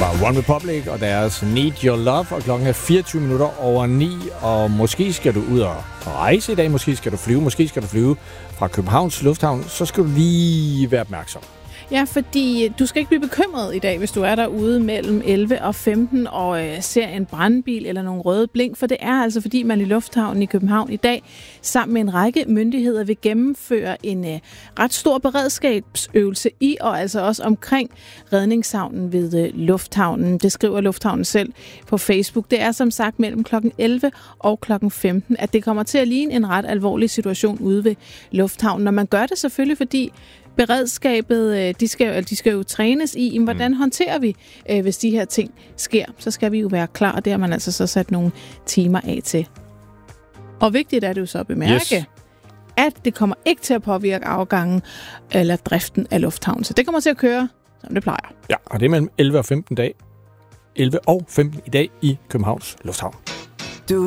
var One Republic og deres Need Your Love, og klokken er 24:04, og måske skal du ud og rejse i dag, måske skal du flyve fra Københavns Lufthavn, så skal du lige være opmærksom. Ja, fordi du skal ikke blive bekymret i dag, hvis du er derude mellem 11 og 15 og ser en brandbil eller nogle røde blink, for det er altså fordi, man i Lufthavnen i København i dag sammen med en række myndigheder vil gennemføre en ret stor beredskabsøvelse i og altså også omkring redningshavnen ved Lufthavnen. Det skriver Lufthavnen selv på Facebook. Det er som sagt mellem kl. 11 og kl. 15, at det kommer til at ligne en ret alvorlig situation ude ved Lufthavnen. Og man gør det selvfølgelig, fordi beredskabet, de skal jo trænes i, hvordan håndterer vi, hvis de her ting sker. Så skal vi jo være klar, og det har man altså så sat nogle timer af til. Og vigtigt er det jo så at bemærke, at det kommer ikke til at påvirke afgangen eller driften af lufthavnen. Så det kommer til at køre, som det plejer. Ja, og det er mellem 11 og 15 i dag i Københavns Lufthavn.